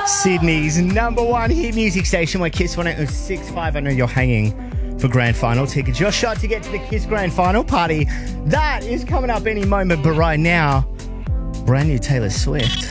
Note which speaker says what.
Speaker 1: Sydney's number one hit music station, where Kiss 106.5. I know you're hanging for grand final tickets. Your shot to get to the Kiss grand final party. That is coming up any moment, but right now, brand new Taylor Swift.